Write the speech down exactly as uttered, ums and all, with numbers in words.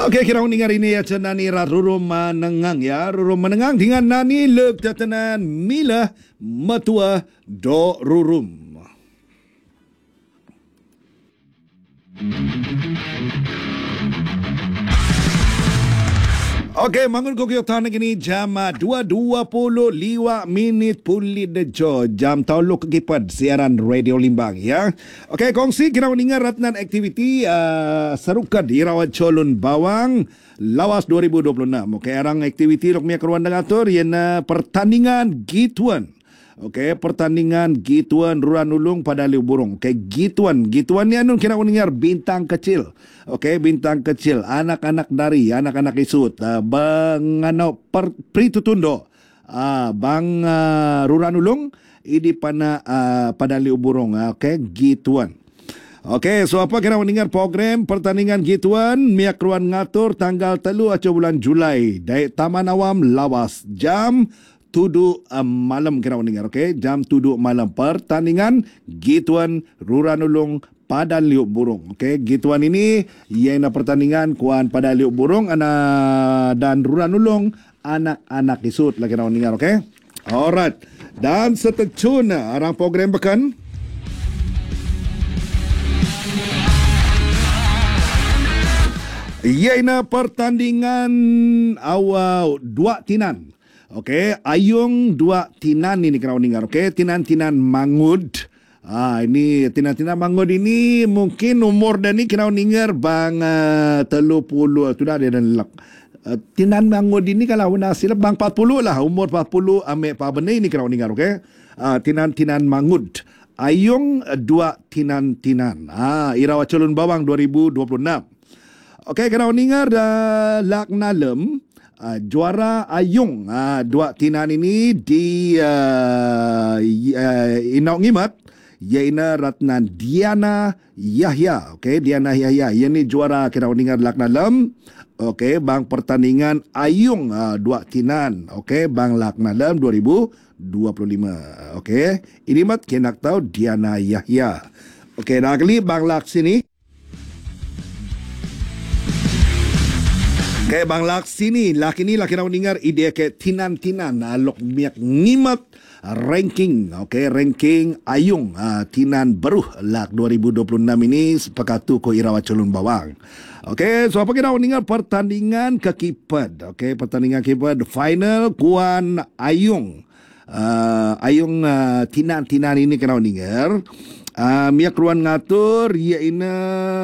Okey, kita mendengar ini ya cenani rurum menengang ya. Rurum menengang dengan nani lek tetenan mila matua do rurum. Okey, mangun ko tanah kini jam dua dua puluh lima minit pulih dejo. Jam tauluk kekipad siaran Radio Limbang ya. Okey, kongsi kita mendengar ratnan aktiviti uh, serukat di Rawat Cholun Bawang Lawas dua ribu dua puluh enam. Okey, arang aktiviti lokmia keruan dengatur yana pertandingan gituan. Okey, pertandingan gituan Ruran Ulung pada Liu Burung. Okey, gituan. Gituan ni anu kira mendengar bintang kecil. Okey, bintang kecil. Anak-anak dari, anak-anak isut. Uh, bang ano, per, pritutundo. Uh, bang uh, Ruran Ulung. Ini pana uh, pada Liu Burung. Uh, Okey, gituan. Okey, so apa kira mendengar program pertandingan gituan. Miak ruan ngatur tanggal telu acu bulan Julai. Dari Taman Awam Lawas. Jam tujuh um, malam kira mendengar, okey? Jam tujuh malam pertandingan gituan Ruran Ulung pada Liuk Burung. Okey, gituan ini yang pertandingan kuan pada Liuk Burung ana dan Ruran Ulung anak-anak isut lah kira mendengar, okey? Alright. Dan setecuna arang program bekan iaina pertandingan awal dua tinan. Okey, ayung dua tinan ini kena dengar. Okey, tinan-tinan mangud. Ah, ini tinan-tinan mangud ini mungkin umur dan ni kena dengar bang uh, telu puluh sudah ada dan lek. Uh, tinan mangud ini kalau nasil bang empat puluh lah, umur empat puluh ame pa benda ini kena dengar, okey. Ah, tinan-tinan mangud. Ayung uh, dua tinan-tinan. Ah, Irawa Cholun Bawang dua ribu dua puluh enam. Okey, kena dengar uh, lak nalem. Uh, juara ayung uh, dua tinan ini di uh, uh, Inau Ngimat iaina Ratnan Diana Yahya. Okey, Diana Yahya ini juara kita dengar lakna lem. Okey, bang pertandingan ayung uh, dua tinan. Okey, bang lakna lem dua ribu dua puluh lima. Okey, ini mat kenak tahu Diana Yahya. Okey, dah kali bang lak sini. Kaya bang lak sini, laki ni laki nak dengar ide ke tinan-tinan lok miak ngimat ranking, okey, ranking ayung uh, tinan beruh lak dua ribu dua puluh enam ini sepakatu ko Irawa Cholun Bawang. Okey, so apa kita nak dengar pertandingan kekipad, okey, pertandingan kekipad final kuan ayung. Uh, ayung uh, tinan-tinan ini kena dengar. Uh, miak ruan ngatur iaina